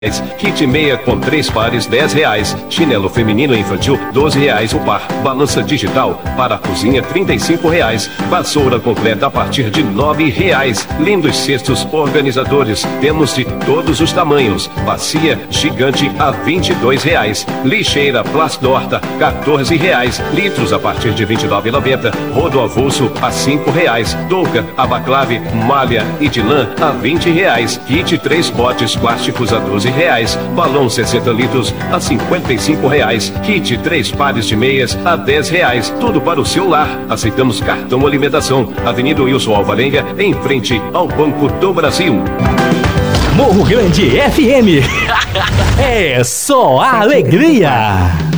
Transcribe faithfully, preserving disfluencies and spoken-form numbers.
Kit meia com três pares, dez reais. Chinelo feminino e infantil, doze reais o par. Balança digital para a cozinha, trinta e cinco reais. Vassoura completa a partir de nove reais. Lindos cestos organizadores, temos de todos os tamanhos. Bacia gigante a vinte e dois reais. Lixeira Plasdorta, quatorze reais. Litros a partir de vinte e nove reais e noventa centavos. Rodo avulso a cinco reais. Touca, abaclave, malha e de lã a vinte reais. Kit três potes plásticos a doze reais. Balão sessenta litros a cinquenta e cinco reais. Kit três pares de meias a dez reais. Tudo para o seu lar. Aceitamos cartão alimentação. Avenida Wilson Alvarenga, em frente ao Banco do Brasil. Morro Grande F M. É só alegria.